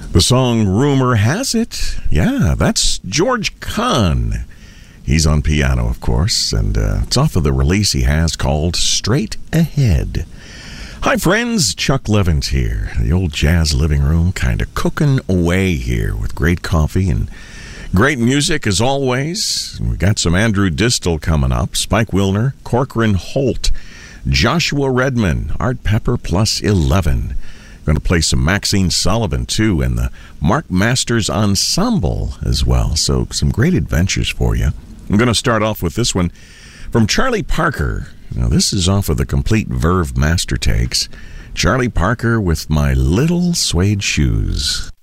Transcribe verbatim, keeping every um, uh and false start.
The song Rumor Has It, yeah, that's George Kahn. He's on piano, of course, and uh, it's off of the release he has called Straight Ahead. Hi, friends. Chuck Levins here. The old jazz living room kind of cooking away here with great coffee and great music as always. We got some Andrew Distel coming up, Spike Wilner, Corcoran Holt, Joshua Redman, Art Pepper plus eleven. Going to play some Maxine Sullivan, too, and the Mark Masters Ensemble as well. So some great adventures for you. I'm going to start off with this one from Charlie Parker. Now, this is off of the Complete Verve Master Takes. Charlie Parker with My Little Suede Shoes.